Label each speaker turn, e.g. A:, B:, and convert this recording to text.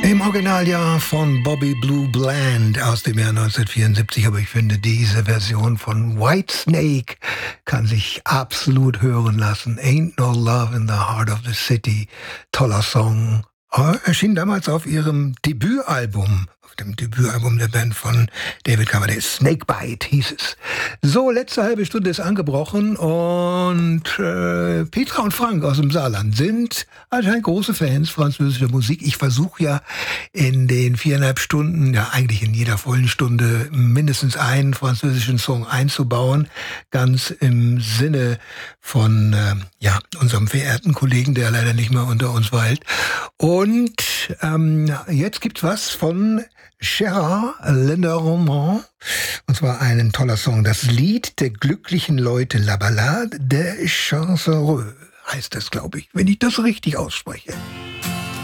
A: Im Originaljahr von Bobby Blue Bland aus dem Jahr 1974, aber ich finde, diese Version von Whitesnake kann sich absolut hören lassen. Ain't No Love in the Heart of the City, toller Song. Erschien damals auf ihrem Debütalbum, auf dem Debütalbum der Band von David Coverdale. Snakebite hieß es. So, letzte halbe Stunde ist angebrochen und Petra und Frank aus dem Saarland sind anscheinend große Fans französischer Musik. Ich versuche ja in den 4,5 Stunden, ja eigentlich in jeder vollen Stunde, mindestens einen französischen Song einzubauen, ganz im Sinne von unserem verehrten Kollegen, der leider nicht mehr unter uns weilt. Und jetzt gibt's was von Gérard Lenormand, und zwar ein toller Song, das Lied der glücklichen Leute, La Ballade des Chansheureux heißt das, glaube ich, wenn ich das richtig ausspreche.